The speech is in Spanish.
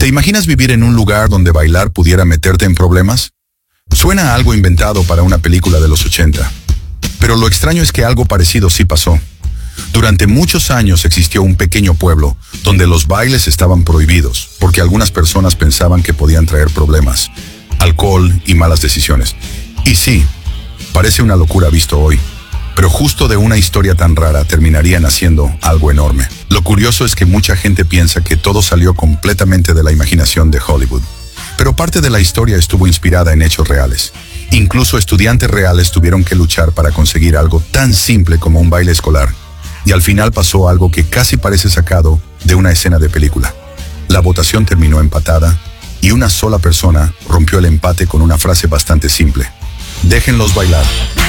¿Te imaginas vivir en un lugar donde bailar pudiera meterte en problemas? Suena a algo inventado para una película de los 80. Pero lo extraño es que algo parecido sí pasó. Durante muchos años existió un pequeño pueblo donde los bailes estaban prohibidos porque algunas personas pensaban que podían traer problemas, alcohol y malas decisiones. Y sí, parece una locura visto hoy, pero justo de una historia tan rara terminaría naciendo algo enorme. Lo curioso es que mucha gente piensa que todo salió completamente de la imaginación de Hollywood, pero parte de la historia estuvo inspirada en hechos reales. Incluso estudiantes reales tuvieron que luchar para conseguir algo tan simple como un baile escolar. Y al final pasó algo que casi parece sacado de una escena de película. La votación terminó empatada y una sola persona rompió el empate con una frase bastante simple: déjenlos bailar.